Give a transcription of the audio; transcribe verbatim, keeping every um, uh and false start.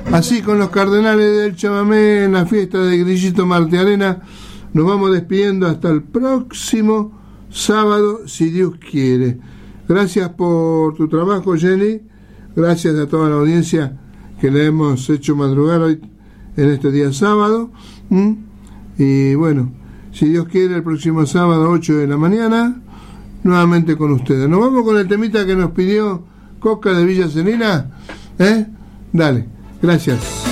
Así, con los Cardenales del Chamamé en la fiesta de Grillito Martiarena, nos vamos despidiendo hasta el próximo sábado, si Dios quiere. Gracias por tu trabajo, Jenny. Gracias a toda la audiencia que le hemos hecho madrugar hoy en este día sábado. ¿Mm? Y bueno, si Dios quiere, el próximo sábado, ocho de la mañana, nuevamente con ustedes. Nos vamos con el temita que nos pidió Coca de Villa Celina. ¿Eh? Dale, gracias.